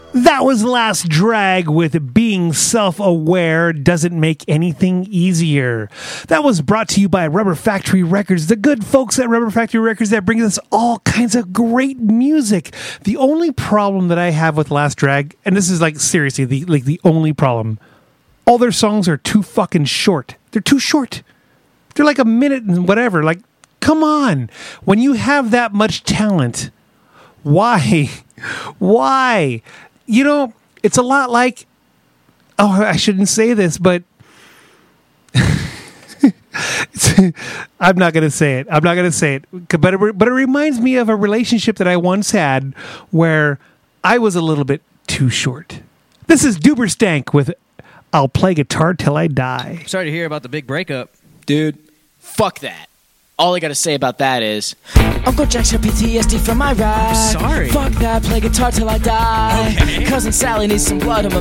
That was Last Drag with Being Self-Aware Doesn't Make Anything Easier. That was brought to you by Rubber Factory Records, the good folks at Rubber Factory Records that bring us all kinds of great music. The only problem that I have with Last Drag, and this is like seriously the only problem, all their songs are too fucking short. They're too short. They're like a minute and whatever. Like, come on. When you have that much talent, why? Why? You know, it's a lot like, oh, I shouldn't say this, but I'm not going to say it. But it reminds me of a relationship that I once had where I was a little bit too short. This is Duberstank with I'll Play Guitar Till I Die. Sorry to hear about the big breakup. Dude, fuck that. All I gotta say about that is Uncle Jack's got PTSD from my ride. I'm sorry. Fuck that, play guitar till I die. Okay. Cousin Sally needs some blood on my